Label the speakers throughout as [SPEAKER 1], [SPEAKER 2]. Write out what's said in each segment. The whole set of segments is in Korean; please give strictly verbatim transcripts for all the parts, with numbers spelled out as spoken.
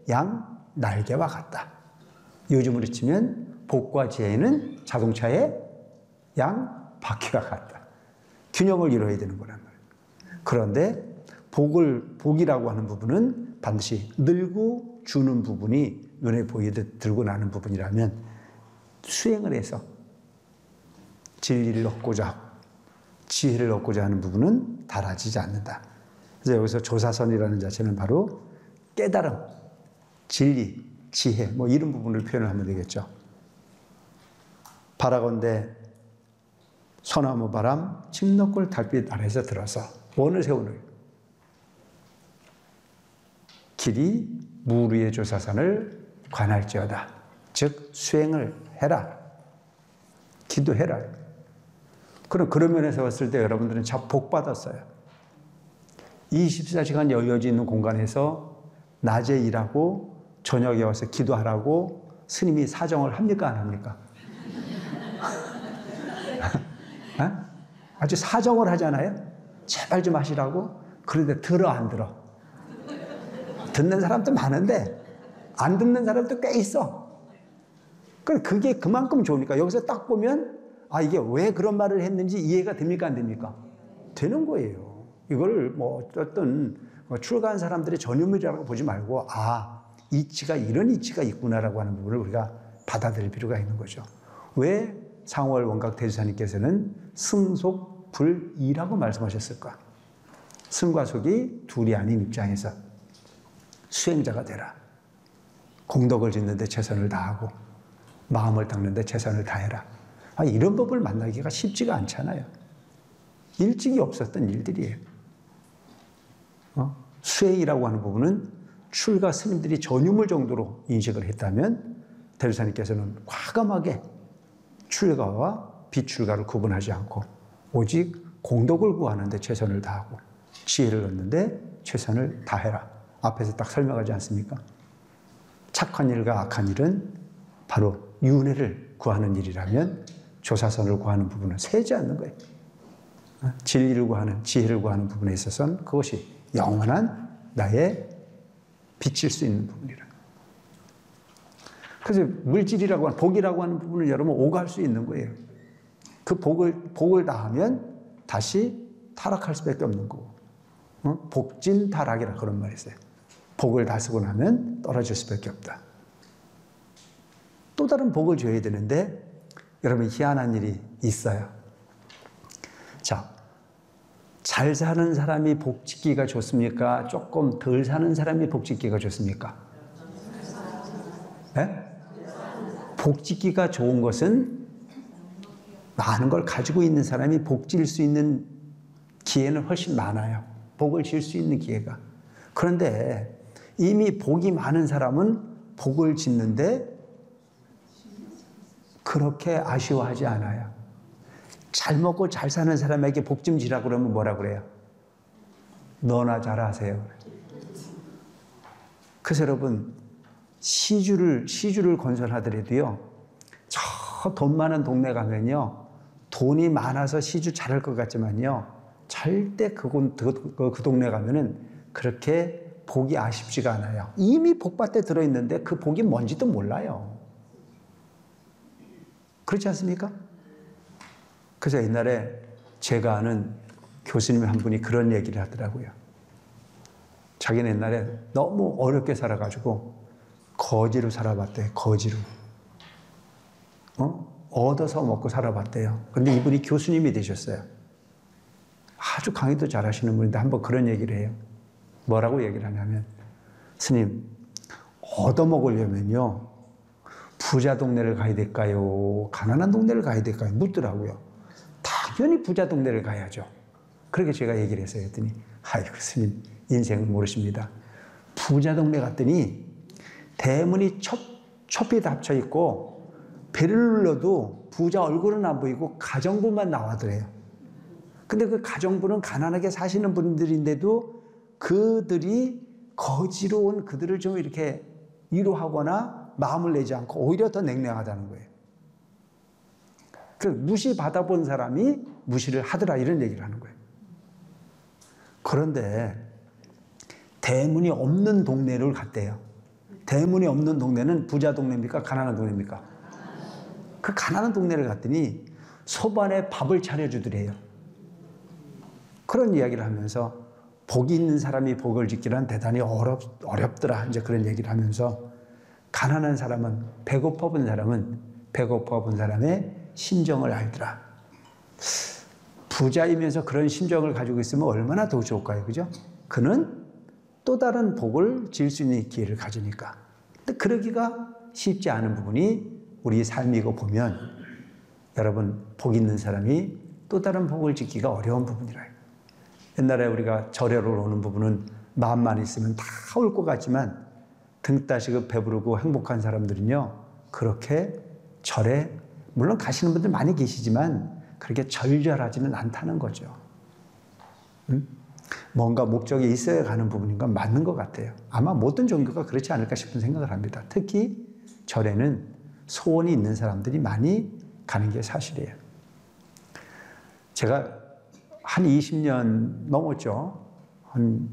[SPEAKER 1] 양 날개와 같다. 요즘으로 치면 복과 지혜는 자동차의 양 바퀴와 같다. 균형을 이루어야 되는 거란 말이에요. 그런데 복을, 복이라고 하는 부분은 반드시 늘고 주는 부분이 눈에 보이듯 들고 나는 부분이라면 수행을 해서 진리를 얻고자 하고 지혜를 얻고자 하는 부분은 달라지지 않는다. 그래서 여기서 조사선이라는 자체는 바로 깨달음, 진리, 지혜 뭐 이런 부분을 표현을 하면 되겠죠. 바라건대 소나무 바람 침노골 달빛 아래에서 들어서 원을 세우는 길이 물 위의 조사선을 관할지어다. 즉 수행을 해라. 기도해라. 그럼 그런 면에서 봤을 때 여러분들은 참 복 받았어요. 이십사 시간 여유지 있는 공간에서 낮에 일하고 저녁에 와서 기도하라고 스님이 사정을 합니까 안 합니까? 아주 사정을 하잖아요. 제발 좀 하시라고. 그런데 들어 안 들어? 듣는 사람도 많은데 안 듣는 사람도 꽤 있어. 그게 그만큼 좋으니까 여기서 딱 보면 아 이게 왜 그런 말을 했는지 이해가 됩니까 안 됩니까? 되는 거예요. 이걸 뭐 어떤 출가한 사람들의 전유물이라고 보지 말고 아 이치가 이런 이치가 있구나라고 하는 부분을 우리가 받아들일 필요가 있는 거죠. 왜 상월 원각 대주사님께서는 승속 불이라고 말씀하셨을까? 승과 속이 둘이 아닌 입장에서 수행자가 되라. 공덕을 짓는 데 최선을 다하고 마음을 닦는 데 최선을 다해라. 아, 이런 법을 만나기가 쉽지가 않잖아요. 일찍이 없었던 일들이에요. 어? 수행이라고 하는 부분은 출가 스님들이 전유물 정도로 인식을 했다면 대주사님께서는 과감하게 출가와 비출가를 구분하지 않고 오직 공덕을 구하는 데 최선을 다하고 지혜를 얻는 데 최선을 다해라. 앞에서 딱 설명하지 않습니까? 착한 일과 악한 일은 바로 윤회를 구하는 일이라면 조사선을 구하는 부분은 세지 않는 거예요. 진리를 구하는, 지혜를 구하는 부분에 있어서는 그것이 영원한 나의 빛일 수 있는 부분이라. 그래서 물질이라고 하는, 복이라고 하는 부분을 여러분 오갈 수 있는 거예요. 그 복을, 복을 다하면 다시 타락할 수밖에 없는 거고. 어? 복진 타락이라 그런 말이 있어요. 복을 다 쓰고 나면 떨어질 수밖에 없다. 또 다른 복을 줘야 되는데 여러분 희한한 일이 있어요. 자, 잘 사는 사람이 복 짓기가 좋습니까? 조금 덜 사는 사람이 복 짓기가 좋습니까? 네? 복 짓기가 좋은 것은 많은 걸 가지고 있는 사람이 복 질 수 있는 기회는 훨씬 많아요. 복을 질 수 있는 기회가. 그런데 이미 복이 많은 사람은 복을 짓는데 그렇게 아쉬워하지 않아요. 잘 먹고 잘 사는 사람에게 복 좀 지라 그러면 뭐라 그래요? 너나 잘하세요. 그래서 여러분 시주를 시주를 건설하더라도요. 저 돈 많은 동네 가면요. 돈이 많아서 시주 잘할 것 같지만요. 절대 그곳 그, 그 동네 가면은 그렇게 복이 아쉽지가 않아요. 이미 복밭에 들어있는데 그 복이 뭔지도 몰라요. 그렇지 않습니까? 그래서 옛날에 제가 아는 교수님 한 분이 그런 얘기를 하더라고요. 자기는 옛날에 너무 어렵게 살아가지고 거지로 살아봤대요. 거지로. 어? 얻어서 먹고 살아봤대요. 근데 이분이 교수님이 되셨어요. 아주 강의도 잘하시는 분인데 한번 그런 얘기를 해요. 뭐라고 얘기를 하냐면 스님 얻어먹으려면요 부자 동네를 가야 될까요? 가난한 동네를 가야 될까요? 묻더라고요. 당연히 부자 동네를 가야죠. 그렇게 제가 얘기를 했어요. 했더니 아이고 스님 인생을 모르십니다. 부자 동네 갔더니 대문이 첩, 첩이 닫혀 있고 배를 눌러도 부자 얼굴은 안 보이고 가정부만 나와더래요. 근데 그 가정부는 가난하게 사시는 분들인데도 그들이 거지로 온 그들을 좀 이렇게 위로하거나 마음을 내지 않고 오히려 더 냉랭하다는 거예요. 그 무시 받아본 사람이 무시를 하더라 이런 얘기를 하는 거예요. 그런데 대문이 없는 동네를 갔대요. 대문이 없는 동네는 부자 동네입니까? 가난한 동네입니까? 그 가난한 동네를 갔더니 소반에 밥을 차려주더래요. 그런 이야기를 하면서 복이 있는 사람이 복을 짓기란 대단히 어렵, 어렵더라. 이제 그런 얘기를 하면서 가난한 사람은, 배고파 본 사람은 배고파 본 사람의 심정을 알더라. 부자이면서 그런 심정을 가지고 있으면 얼마나 더 좋을까요? 그죠? 그는 또 다른 복을 질 수 있는 기회를 가지니까. 근데 그러기가 쉽지 않은 부분이 우리 삶이고 보면 여러분, 복 있는 사람이 또 다른 복을 짓기가 어려운 부분이라. 옛날에 우리가 절에로 오는 부분은 마음만 있으면 다 올 것 같지만 등 따시고 배부르고 행복한 사람들은요, 그렇게 절에 물론 가시는 분들 많이 계시지만 그렇게 절절하지는 않다는 거죠. 음? 뭔가 목적이 있어야 가는 부분인 건 맞는 것 같아요. 아마 모든 종교가 그렇지 않을까 싶은 생각을 합니다. 특히 절에는 소원이 있는 사람들이 많이 가는 게 사실이에요. 제가 한 이십 년 넘었죠. 한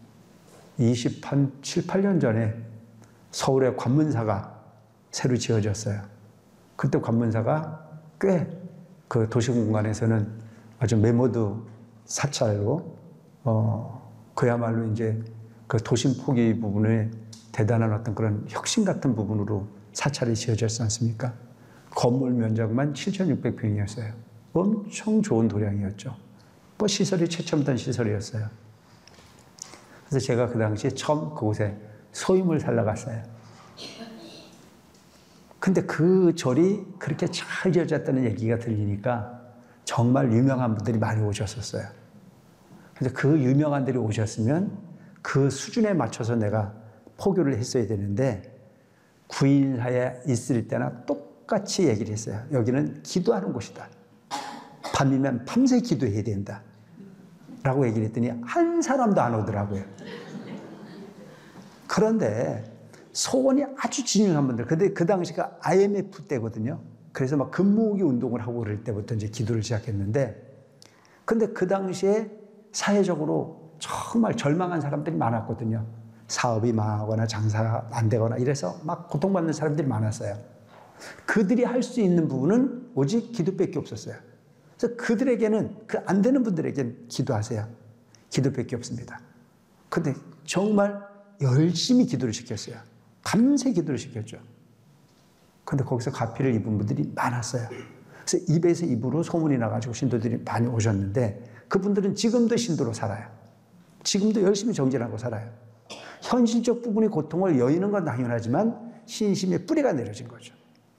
[SPEAKER 1] 이십칠, 팔 년 전에 서울에 관문사가 새로 지어졌어요. 그때 관문사가 꽤 그 도시공간에서는 아주 메모드 사찰로 어, 그야말로 이제 그 도심 포기 부분에 대단한 어떤 그런 혁신 같은 부분으로 사찰이 지어졌지 않습니까? 건물 면적만 칠천육백 평이었어요. 엄청 좋은 도량이었죠. 뭐 시설이 최첨단 시설이었어요. 그래서 제가 그 당시에 처음 그곳에 소임을 살러 갔어요. 근데 그 절이 그렇게 잘 지어졌다는 얘기가 들리니까 정말 유명한 분들이 많이 오셨었어요. 그래서 그 유명한들이 오셨으면 그 수준에 맞춰서 내가 포교를 했어야 되는데 구일하에 있을 때나 똑같이 얘기를 했어요. 여기는 기도하는 곳이다. 밤이면 밤새 기도해야 된다. 라고 얘기를 했더니 한 사람도 안 오더라고요. 그런데 소원이 아주 진중한 분들, 근데 그 당시가 아이엠에프 때거든요. 그래서 막 금모으기 운동을 하고 그럴 때부터 이제 기도를 시작했는데, 근데 그 당시에 사회적으로 정말 절망한 사람들이 많았거든요. 사업이 망하거나 장사가 안 되거나 이래서 막 고통받는 사람들이 많았어요. 그들이 할 수 있는 부분은 오직 기도밖에 없었어요. 그래서 그들에게는, 그 안 되는 분들에게는 기도하세요. 기도밖에 없습니다. 근데 정말 열심히 기도를 시켰어요. 밤새 기도를 시켰죠. 근데 거기서 가피를 입은 분들이 많았어요. 그래서 입에서 입으로 소문이 나가지고 신도들이 많이 오셨는데 그분들은 지금도 신도로 살아요. 지금도 열심히 정진하고 살아요. 현실적 부분이 고통을 여의는 건 당연하지만 신심의 뿌리가 내려진 거죠.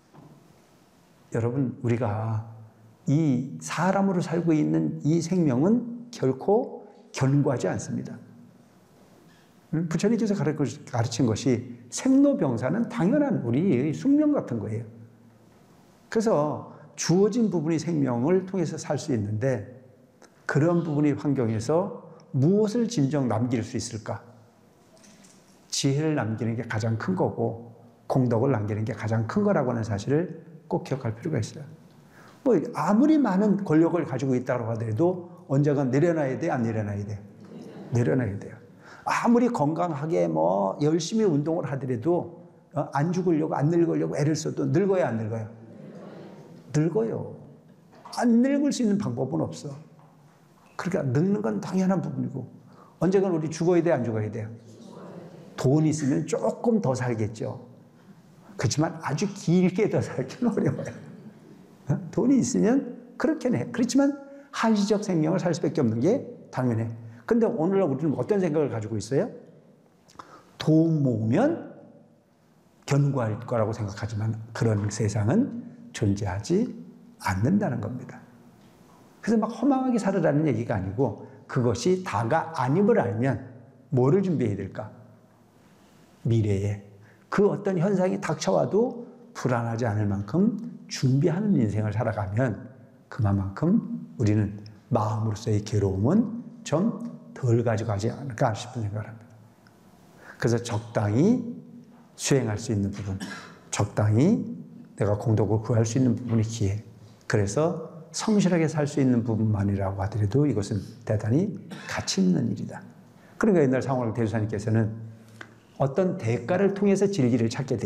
[SPEAKER 1] 여러분, 우리가 이 사람으로 살고 있는 이 생명은 결코 견고하지 않습니다. 부처님께서 가르친 것이 생로병사는 당연한 우리의 숙명 같은 거예요. 그래서 주어진 부분이 생명을 통해서 살 수 있는데 그런 부분의 환경에서 무엇을 진정 남길 수 있을까? 지혜를 남기는 게 가장 큰 거고 공덕을 남기는 게 가장 큰 거라고 하는 사실을 꼭 기억할 필요가 있어요. 뭐 아무리 많은 권력을 가지고 있다고 하더라도 언젠가 내려놔야 돼, 안 내려놔야 돼? 내려놔야 돼요. 아무리 건강하게 뭐 열심히 운동을 하더라도 안 죽으려고, 안 늙으려고 애를 써도 늙어요, 안 늙어요? 늙어요. 안 늙을 수 있는 방법은 없어. 그러니까 늙는 건 당연한 부분이고 언젠가 우리 죽어야 돼, 안 죽어야 돼요? 돈이 있으면 조금 더 살겠죠. 그렇지만 아주 길게 더 살기는 어려워요. 돈이 있으면 그렇게는 해. 그렇지만 한시적 생명을 살 수밖에 없는 게 당연해. 근데 오늘날 우리는 어떤 생각을 가지고 있어요? 돈 모으면 견고할 거라고 생각하지만 그런 세상은 존재하지 않는다는 겁니다. 그래서 막 허망하게 살으라는 얘기가 아니고 그것이 다가 아님을 알면 뭐를 준비해야 될까? 미래에 그 어떤 현상이 닥쳐와도 불안하지 않을 만큼 준비하는 인생을 살아가면 그만큼 우리는 마음으로서의 괴로움은 좀 덜 가져가지 않을까 싶은 생각을 합니다. 그래서 적당히 수행할 수 있는 부분, 적당히 내가 공덕을 구할 수 있는 부분이 기회. 그래서 성실하게 살 수 있는 부분만이라고 하더라도 이것은 대단히 가치 있는 일이다. 그러니까 옛날 상호랑 대주사님께서는 어떤 대가를 통해서 진리를 찾게 돼